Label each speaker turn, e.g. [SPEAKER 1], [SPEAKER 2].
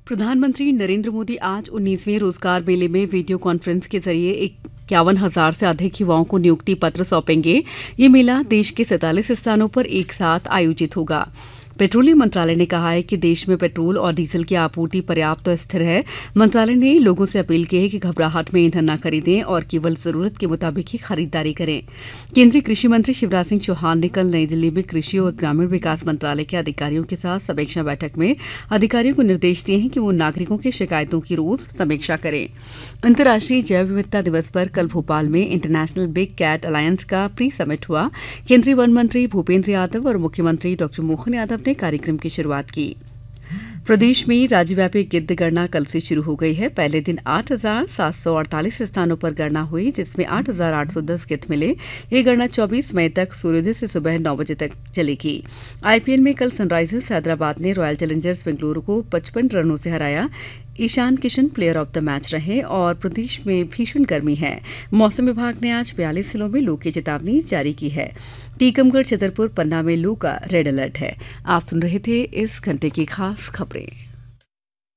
[SPEAKER 1] प्रधानमंत्री नरेंद्र मोदी आज 19वें रोजगार मेले में वीडियो कॉन्फ्रेंस के जरिए 51,000 से अधिक युवाओं को नियुक्ति पत्र सौंपेंगे। ये मेला देश के 47 स्थानों पर एक साथ आयोजित होगा। पेट्रोलियम मंत्रालय ने कहा है कि देश में पेट्रोल और डीजल की आपूर्ति पर्याप्त और स्थिर है। मंत्रालय ने लोगों से अपील की है कि घबराहट में ईंधन न खरीदें और केवल जरूरत के मुताबिक ही खरीदारी करें। केंद्रीय कृषि मंत्री शिवराज सिंह चौहान ने कल नई दिल्ली में कृषि और ग्रामीण विकास मंत्रालय के अधिकारियों के साथ समीक्षा बैठक में अधिकारियों को निर्देश दिए हैं कि वो नागरिकों की शिकायतों की रोज समीक्षा करें। अंतर्राष्ट्रीय जैव विविधता दिवस पर कल भोपाल में इंटरनेशनल बिग कैट अलायंस का प्री समिट हुआ। केंद्रीय वन मंत्री भूपेंद्र यादव और मुख्यमंत्री डॉ मोहन यादव ने कार्यक्रम की शुरुआत की। प्रदेश में राज्यव्यापी गिद्ध गणना कल से शुरू हो गई है। पहले दिन 8,748 स्थानों पर गणना हुई, जिसमें 8,810 गिद्ध मिले। ये गणना 24 मई तक सूर्योदय से सुबह 9 बजे तक चलेगी। आईपीएल में कल सनराइजर्स हैदराबाद ने रॉयल चैलेंजर्स बेंगलुरु को 55 रनों से हराया। Ishan Kishan player of the match रहे और प्रदेश में भीषण गर्मी है। मौसम विभाग ने आज 42 जिलों में लू की चेतावनी जारी की है। टीकमगढ़, छतरपुर, पन्ना में लू का रेड अलर्ट है। आप सुन रहे थे इस घंटे की खास खबरें।